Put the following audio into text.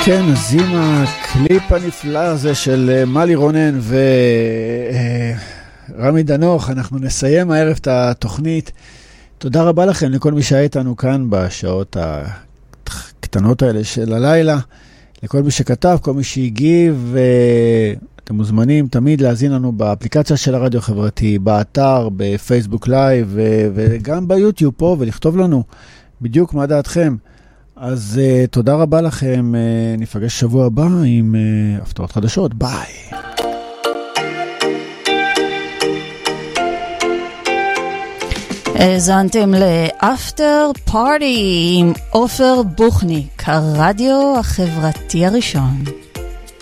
כן, אז עם הקליפ הנפלא הזה של מלי רונן ורמי דנוך, אנחנו נסיים הערב את התוכנית. תודה רבה לכם, לכל מי שהיה איתנו כאן בשעות הקטנות האלה של הלילה, לכל מי שכתב, כל מי שהגיב, אתם מוזמנים תמיד להזין לנו באפליקציה של הרדיו החברתי, באתר, בפייסבוק לייב, וגם ביוטיוב פה, ולכתוב לנו בדיוק מה דעתכם. אז תודה רבה לכם, ניפגש שבוע הבא עם הפתעות חדשות, ביי. האזנתם לאפטר פארטי עם עופר בוכניק, הרדיו החברתי הראשון.